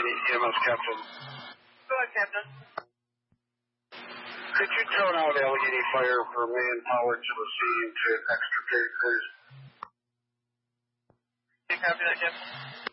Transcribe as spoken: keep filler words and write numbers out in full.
Allegheny E M S Captain. Go ahead, Captain. Could you tone out Allegheny Fire for manpower to the scene to extricate, please? Can you copy that, Captain?